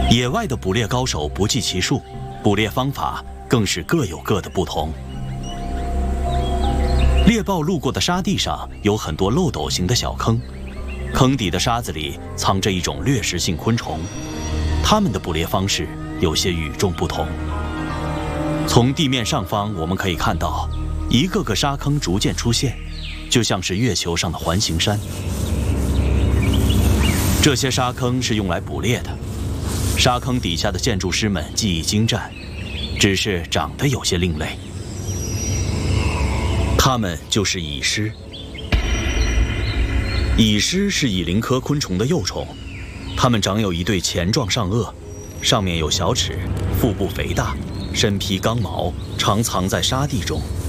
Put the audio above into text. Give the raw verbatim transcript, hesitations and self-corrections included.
野外的捕猎高手不计其数，捕猎方法更是各有各的不同。猎豹路过的沙地上有很多漏斗形的小坑，坑底的沙子里藏着一种掠食性昆虫，它们的捕猎方式有些与众不同。从地面上方我们可以看到，一个个沙坑逐渐出现，就像是月球上的环形山。这些沙坑是用来捕猎的，沙坑底下的建筑师们技艺精湛，只是长得有些另类。它们就是蚁狮。蚁狮是蚁灵科昆虫的幼虫，它们长有一对钳状上颚，上面有小齿，腹部肥大，身披刚毛，常藏在沙地中。